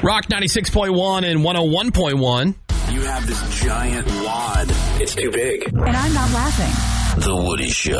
Rock 96.1 and 101.1. You have this giant wad. It's too big. And I'm not laughing. The Woody Show.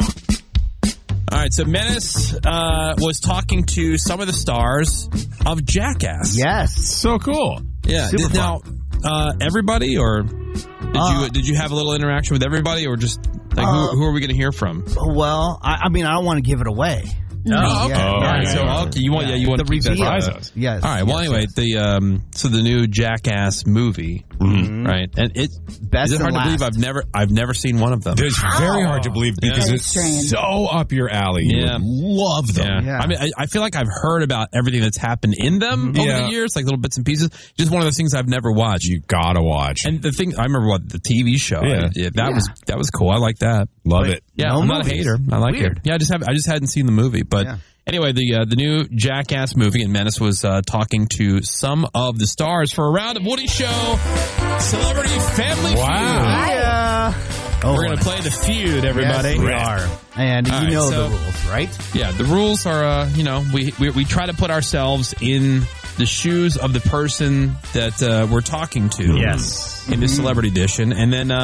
All right, so Menace was talking to some of the stars of Jackass. Yes. So cool. Yeah. Super fun. Now, everybody, or did you have a little interaction with everybody, or just like who are we going to hear from? Well, I mean, I don't want to give it away. Oh, okay. Yeah, All right. yeah, So yeah. you want to keep that reveal. surprise. Yes. All right. Well, yes, anyway, yes. the new Jackass movie, right? And Best is it hard and to believe last. I've never seen one of them. It's very hard to believe because Yeah. it's Strange. so up your alley. You Yeah. would love them. Yeah. Yeah. I mean, I feel like I've heard about everything that's happened in them over Yeah. the years, like little bits and pieces. Just one of those things I've never watched. You gotta watch. And the thing, I remember the TV show. Yeah. That was cool. I like that. Love it. Yeah, No I'm not a movies. hater. I like Weird. it. Yeah, I just hadn't seen the movie, but. Yeah. Anyway, the new Jackass movie, and Menace was talking to some of the stars for a round of Woody Show Celebrity Family Wow. Feud. We're going to play the feud, everybody. Yes, we are. And All you right, know so- the rules, right? Yeah, the rules are, we try to put ourselves in the shoes of the person that we're talking to. Yes. In this celebrity edition, and then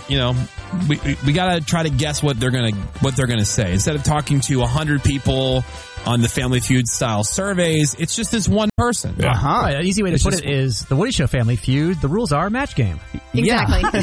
we got to try to guess what they're gonna say. Instead of talking to 100 people on the Family Feud style surveys, it's just this one person. Yeah. Uh-huh. Right, an easy way to put it is the Woody Show Family Feud. The rules are match game. Exactly. Put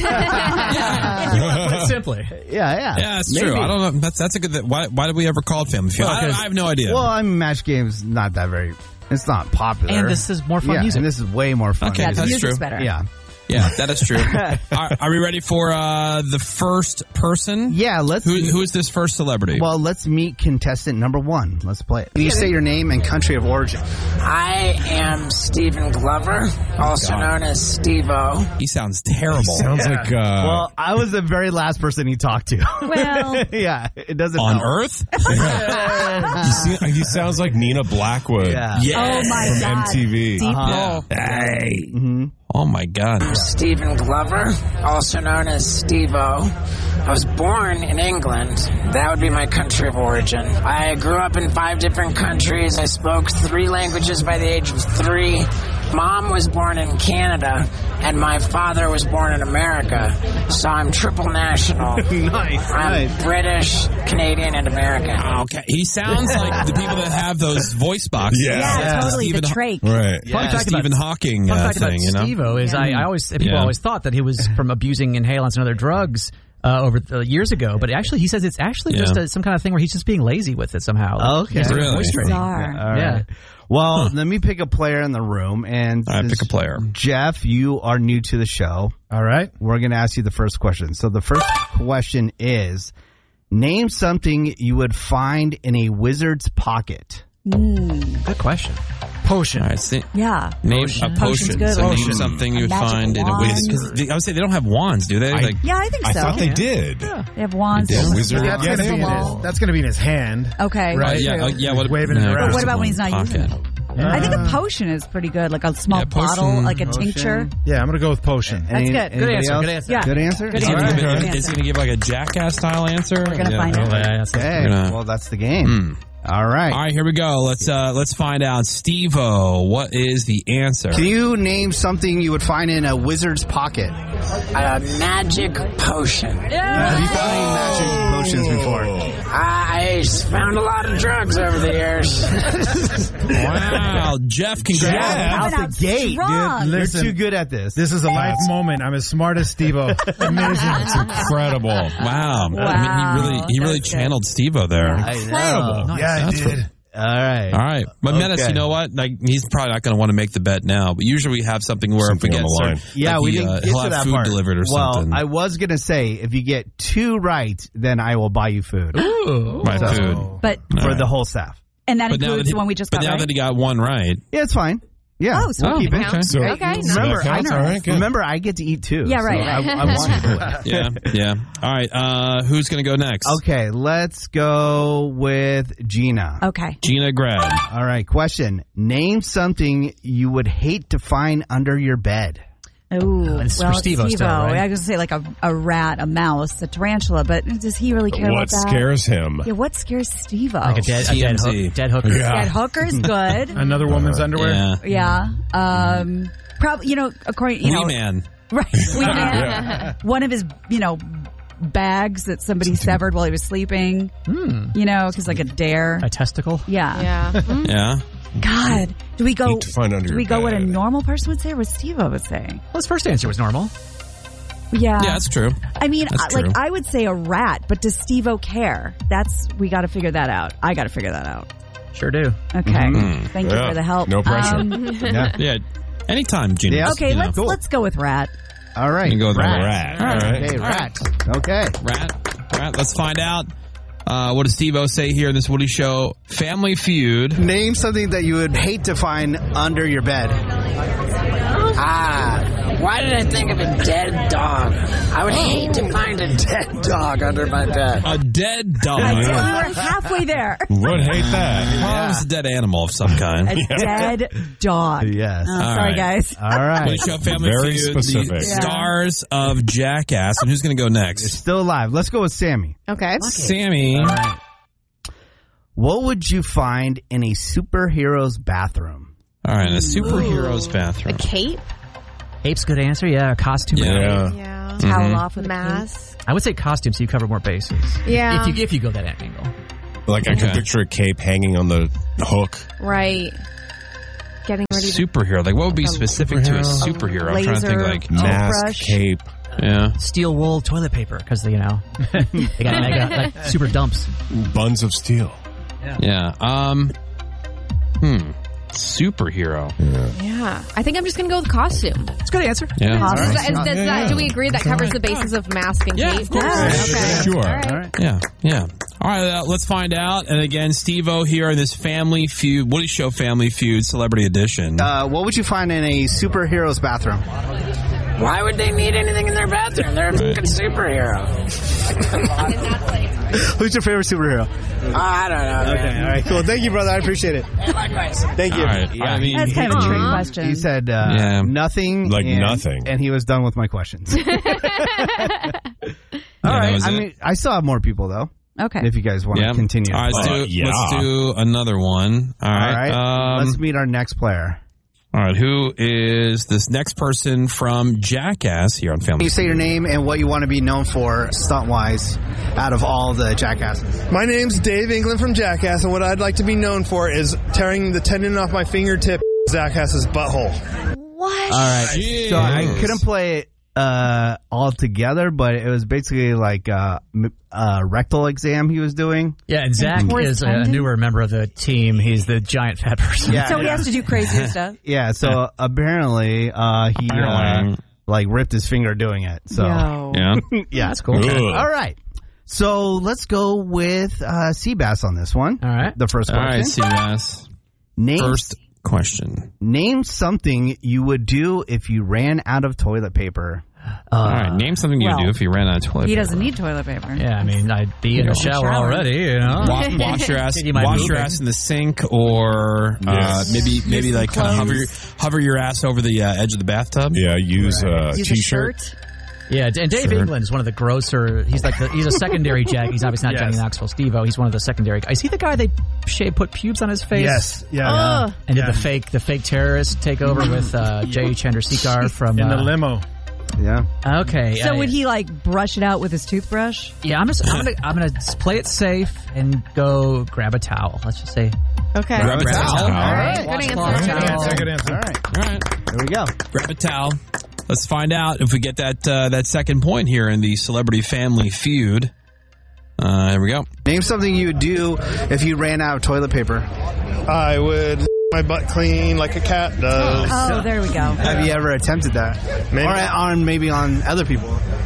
it simply. Yeah. Yeah, it's Maybe. true. I don't know. That's a good. Why did we ever call it Family Feud? I have no idea. Well, I mean, match game's not that very. It's not popular. And this is more fun music. And this is way more fun. Okay, Yeah, the that's music's true. better. Yeah. Yeah, that is true. Are we ready for the first person? Yeah, let's. Who is this first celebrity? Well, let's meet contestant number 1. Let's play it. Can you say your name and country of origin? I am Stephen Glover, also known as Steve-O. He sounds terrible. Sounds like Well, I was the very last person he talked to. Well, Yeah, it doesn't on help. Earth. he sounds like Nina Blackwood Yeah. oh my from God. MTV. Deep Yeah. Hey. Oh my God. Stephen Glover, also known as Steve-O. I was born in England. That would be my country of origin. I grew up in 5 different countries. I spoke 3 languages by the age of 3. Mom was born in Canada, and my father was born in America. So I'm triple national. Nice. I'm British, Canadian, and American. Okay, he sounds like the people that have those voice boxes. Yeah. Yeah, totally. Stephen the Haw- trach. Right. Fun fact Stephen about- Hawking Fun fact thing, about Steve-O is people Yeah. always thought that he was from abusing inhalants and other drugs over years ago, but actually he says it's actually just some kind of thing where he's just being lazy with it somehow. Okay. He's doing Really? voice training. Bizarre. All right. Yeah. Well, let me pick a player in the room. And All right, pick a player. Jeff, you are new to the show. All right. We're going to ask you the first question. So the first question is, name something you would find in a wizard's pocket. Good question. Potion. All right, see, Yeah. name Potion. a potion. Potion's good. So Like name something you would magic find in a wand. wizard. I would say they don't have wands, do they? Like, Yeah, I think I so. thought they did. They have wands. They do. with Wizard- wands Yeah, on they the do. wall. That's going to be in his hand. Okay. Right. true. yeah. What, Waving it around. But what about when he's not pocket. using it? I think a potion is pretty good, like a small Yeah, potion. bottle, like a Potion. tincture. Yeah, I'm going to go with potion. That's good. Good Anybody answer, else? good answer. Yeah. Good answer? Good Is he answer. going Good to answer. give like a Jackass style answer? We're gonna find out. Okay. Gonna- Well, that's the game. All right. All right, here we go. Let's find out. Steve-O, what is the answer? Can you name something you would find in a wizard's pocket? A magic potion. Have you found any magic potions before? I found a lot of drugs over the years. Wow, Jeff, congrats. Out Coming the gate, strong. dude. Listen, You're too good at this. This is a life moment. I'm as smart as Steve-O. Amazing. It's incredible. Wow. I Wow. mean, he really That's good. channeled Steve-O there. I know. Yeah, I did. All right. All right. But Menace, Okay. you know what? Like, he's probably not going to want to make the bet now, but usually we have something where Something if we on get the line. Yeah, like we he, didn't get he'll to have that food part. delivered or well, something. I was going to say, if you get 2 right, then I will buy you food My food. But for the whole staff. and that But now includes that he, the one we just but got now right. that he got one right. Yeah, it's fine. Yeah. Oh, so we'll keep it. okay. So, Okay. so Remember, that counts? I, All right, good. remember, I get to eat too. Yeah, right. So I want you to win. Yeah. All right. Who's going to go next? Okay, let's go with Gina. Okay. Gina Grad. All right, question. Name something you would hate to find under your bed. Ooh, It's for well, Steve-O still, right? I was going to say like a rat, a mouse, a tarantula, but does he really care What about that? scares him? Yeah, what scares Steve-O? Like a dead TMZ. dead hooker. Yeah. Dead hooker's good. Another woman's underwear. Yeah. Yeah. Probably, according, Wee Man. right. Wee Man. One of his, bags that somebody severed while he was sleeping. Because like a dare. A testicle. Yeah. Yeah. Yeah. God. Do we go? Need to find under Do we your go what a bed. normal person would say, or what Steve-O would say? Well, his first answer was normal. Yeah. Yeah, that's true. I mean, That's true. I would say a rat, but does Steve-O care? We got to figure that out. I got to figure that out. Sure do. Okay. Thank you Yeah. for the help. No pressure. Yeah. Yeah. Anytime, Genius. Yeah. Okay, let's go with rat. All right. You go with Rat. All right. Okay, rat. Okay. Rat. Let's find out. What does Steve-O say here in this Woody Show? Family Feud. Name something that you would hate to find under your bed. Why did I think of a dead dog? I would hate to find a dead dog under my bed. A dead dog. We were halfway there. Would hate that. Well, it's a dead animal of some kind. A dead dog. Yes. Sorry, right. guys. All right. Woody Show Family Very Feud. specific. The Yeah. stars of Jackass. And who's going to go next? Still alive. Let's go with Sammy. Okay. Sammy. All right. What would you find in a superhero's bathroom? All right, in a superhero's bathroom. A cape? Ape's good answer. Yeah, a costume. Yeah. Yeah. Towel off with Mask. I would say costume, so you cover more bases. Yeah. If you go that angle. Like I can picture a cape hanging on the hook. Right. Getting ready to... Superhero. Like, what would be specific to a superhero? I'm trying to think, like, Mask, Toothbrush. cape. yeah. Steel wool toilet paper, because, they got mega, like, super dumps. Buns of steel. Yeah. Superhero. Yeah. I think I'm just going to go with costume. It's a good answer. Yeah. Do we agree that covers the bases of mask and Yeah, cape? of course. Okay. Sure. All right. All right. Yeah. All right, let's find out. And again, Steve-O here in this Family Feud, Woody Show Family Feud Celebrity Edition. What would you find in a superhero's bathroom? Why would they need anything in their bathroom? They're a fucking superhero. Who's your favorite superhero? I don't know. Okay, all right, cool. Thank you, brother. I appreciate it. Likewise. Thank you. All right. I mean, That's kind of a trick question. He said nothing. Like and, nothing. And he was done with my questions. All that right. was I it. mean, I still have more people, though, Okay. if you guys want to continue. All right, let's do another one. All right. Let's meet our next player. All right. Who is this next person from Jackass here on Family You say your name and what you want to be known for, stunt-wise, out of all the Jackasses. My name's Dave England from Jackass, and what I'd like to be known for is tearing the tendon off my fingertip Jackass's butthole. What? All right. Jeez. So I couldn't play it all together, but it was basically like a rectal exam he was doing. Yeah, and Zach is a newer member of the team. He's the giant fat person. Yeah, So he has to do crazy stuff. Yeah, so apparently he like ripped his finger doing it. So Yo. Yeah. yeah, That's cool. Ugh. All right. So let's go with Seabass on this one. All right. The first All question. right, Seabass. Name, First question. name something you would do if you ran out of toilet paper. All right. Name something you would do if you ran out of toilet He paper. doesn't need toilet paper. Yeah, I mean, I'd be in the shower already, you know. Wash your ass. Thinking about Wash your moving. ass in the sink, or maybe some like kind of hover your ass over the edge of the bathtub. Yeah, use a Use a t-shirt. shirt. Yeah, and Dave England is one of the grosser. He's a secondary Jack. He's obviously not Johnny Knoxville Steve-O. He's one of the secondary. Is he the guy they put pubes on his face? Yes. Yeah. And did the fake terrorist take over with Jay Chandrasekhar from In the limo. Yeah. Okay. So would he like brush it out with his toothbrush? Yeah, I'm gonna play it safe and go grab a towel. Let's just say Okay. Grab a towel. All right. Good answer. Good answer. All right. All right. There we go. Grab a towel. Let's find out if we get that second point here in the Celebrity Family Feud. Here we go. Name something you would do if you ran out of toilet paper. I would my butt clean like a cat does. Oh, there we go. Have you ever attempted that? Maybe. Or maybe on other people.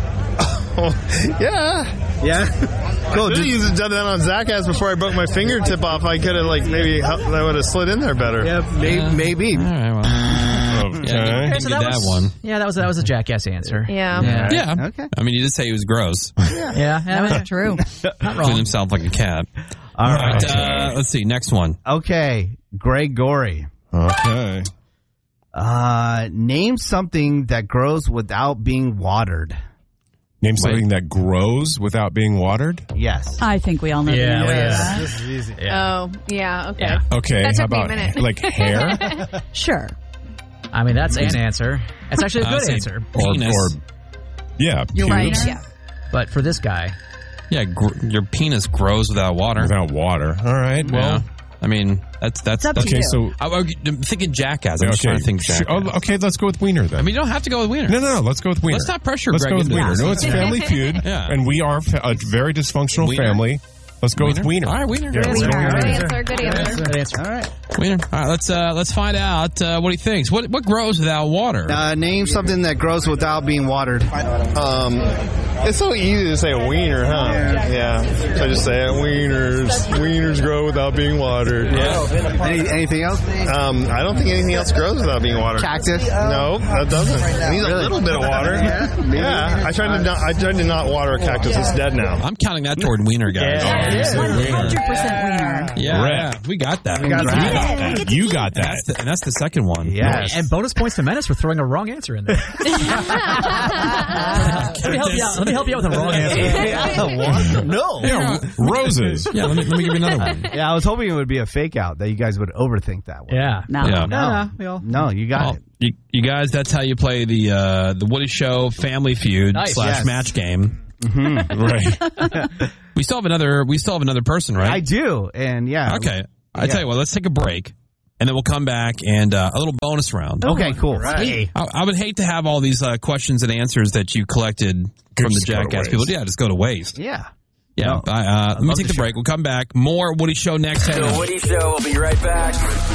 Yeah. Yeah. Cool. Could have done that on Jackass before I broke my fingertip off. I could have maybe that would have slid in there better. Yeah, maybe. All right. Well, Okay. yeah, you so did that one. Yeah, that was a Jackass answer. Yeah. Yeah. Okay. I mean, you did say he was gross. Yeah, That's true. not Cleaned wrong. himself like a cat. All right. Let's see. Next one. Okay. Greg Gorey. Okay. Name something that grows without being watered. Name something that grows without being watered? Yes. I think we all know the answer to that. This is easy. Oh, yeah, okay. Yeah. Okay, That how took me a about minute. like hair? Sure. I mean, that's an answer. It's actually a I'd good say answer. penis. Yeah, You're right. pubes Yeah. But for this guy, Yeah, your penis grows without water. without water. All right, well. Yeah. I mean, that's up to Okay, you. so I'm thinking Jackass. I'm just trying to think Jackass. Okay, let's go with Wiener then. I mean, you don't have to go with Wiener. No, let's go with Wiener. Let's not pressure Let's Greg go with into Wiener. this. No, it's Family Feud, Yeah. and we are a very dysfunctional Wiener? family. Let's go with Wiener. All right, Wiener. Yeah, let's go with Good Wiener. answer, good answer. good answer. All right. Wiener. All right, let's find out what he thinks. What grows without water? Name something that grows without being watered. It's so easy to say wiener, huh? Yeah. So I just say it. Wieners grow without being watered. Yeah. Anything else? I don't think anything else grows without being watered. Cactus? No, that doesn't. It needs a little bit of water. Yeah. I tried to not water a cactus. It's dead now. I'm counting that toward Wiener, guys. Yeah. 100% wiener. Yeah, we got that. You got that. And that's the second one. Yes. And bonus points to Menace for throwing a wrong answer in there. Let me help you out. Let me help you out with a wrong answer. No. Yeah, roses. Yeah, let me give you another one. Yeah, I was hoping it would be a fake out, that you guys would overthink that one. Yeah. No. Yeah. No, you got Well, it. you guys, that's how you play the Woody Show Family Feud Nice. / Yes. match game. Right. We still have another person, right? I do, and yeah. Okay. I tell you what, let's take a break, and then we'll come back and a little bonus round. Okay, cool. Hey. I would hate to have all these questions and answers that you collected from the Just go to Jackass waste. people. Yeah, just go to waste. Yeah. Yeah. No, Let me love take the the break. We'll come back. More Woody Show next. The Woody Show will be right back.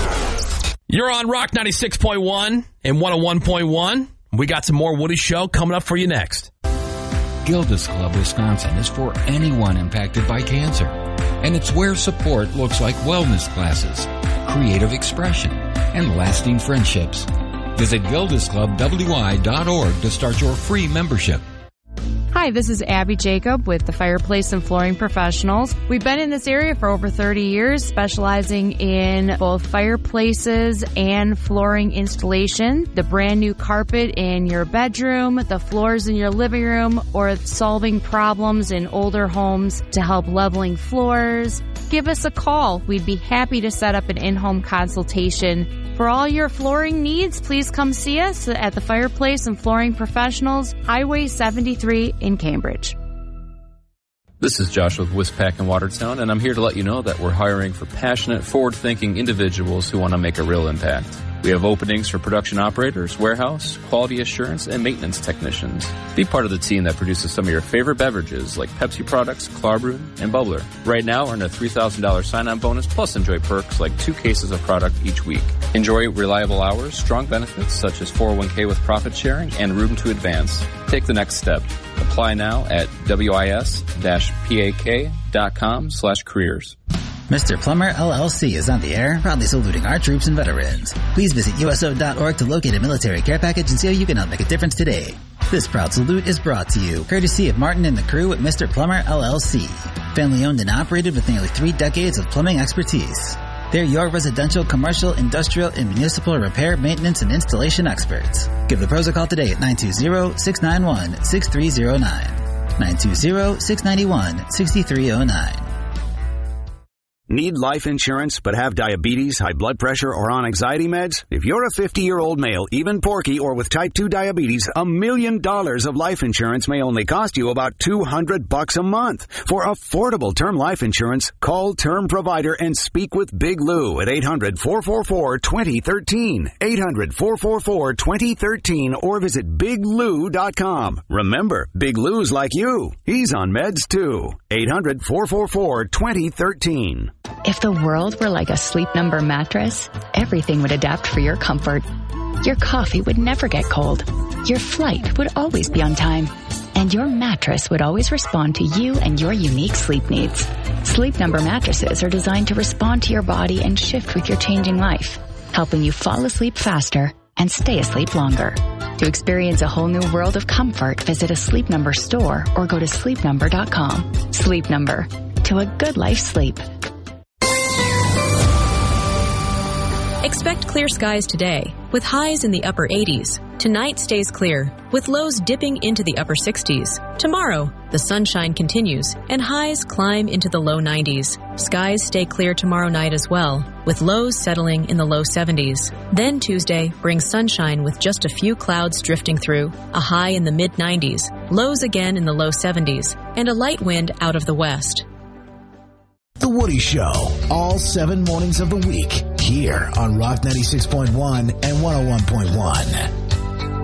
You're on Rock 96.1 and 101.1. We got some more Woody Show coming up for you next. Gilda's Club Wisconsin is for anyone impacted by cancer. And it's where support looks like wellness classes, creative expression, and lasting friendships. Visit GildasClubWI.org to start your free membership. Hi, this is Abby Jacob with the Fireplace and Flooring Professionals. We've been in this area for over 30 years, specializing in both fireplaces and flooring installation, the brand new carpet in your bedroom, the floors in your living room, or solving problems in older homes to help leveling floors. Give us a call. We'd be happy to set up an in-home consultation. For all your flooring needs, please come see us at the Fireplace and Flooring Professionals, Highway 73 in Cambridge. This is Josh with Wispac in Watertown, and I'm here to let you know that we're hiring for passionate, forward-thinking individuals who want to make a real impact. We have openings for production operators, warehouse, quality assurance, and maintenance technicians. Be part of the team that produces some of your favorite beverages like Pepsi products, Clarbrew, and Bubbler. Right now, earn a $3,000 sign-on bonus, plus enjoy perks like 2 cases of product each week. Enjoy reliable hours, strong benefits such as 401k with profit sharing, and room to advance. Take the next step. Apply now at wis-pak.com/careers. Mr. Plumber LLC is on the air, proudly saluting our troops and veterans. Please visit USO.org to locate a military care package and see how you can help make a difference today. This proud salute is brought to you, courtesy of Martin and the crew at Mr. Plumber LLC. Family owned and operated with nearly 3 decades of plumbing expertise. They're your residential, commercial, industrial, and municipal repair, maintenance, and installation experts. Give the pros a call today at 920-691-6309. 920-691-6309. Need life insurance but have diabetes, high blood pressure, or on anxiety meds? If you're a 50-year-old male, even porky, or with type 2 diabetes, $1 million of life insurance may only cost you about $200 a month. For affordable term life insurance, call Term Provider and speak with Big Lou at 800-444-2013. 800-444-2013 or visit BigLou.com. Remember, Big Lou's like you. He's on meds too. 800-444-2013. If the world were like a Sleep Number mattress, everything would adapt for your comfort. Your coffee would never get cold. Your flight would always be on time. And your mattress would always respond to you and your unique sleep needs. Sleep Number mattresses are designed to respond to your body and shift with your changing life, helping you fall asleep faster and stay asleep longer. To experience a whole new world of comfort, visit a Sleep Number store or go to sleepnumber.com. Sleep Number. To a good life sleep. Expect clear skies today, with highs in the upper 80s. Tonight stays clear, with lows dipping into the upper 60s. Tomorrow, the sunshine continues, and highs climb into the low 90s. Skies stay clear tomorrow night as well, with lows settling in the low 70s. Then Tuesday brings sunshine with just a few clouds drifting through, a high in the mid-90s, lows again in the low 70s, and a light wind out of the west. The Woody Show, all 7 mornings of the week, here on Rock 96.1 and 101.1.